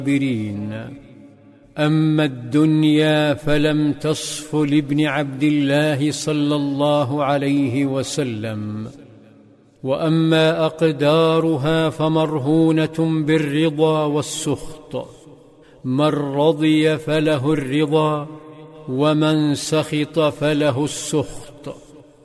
أما الدنيا فلم تصف لابن عبد الله صلى الله عليه وسلم، وأما أقدارها فمرهونة بالرضا والسخط، من رضي فله الرضا، ومن سخط فله السخط.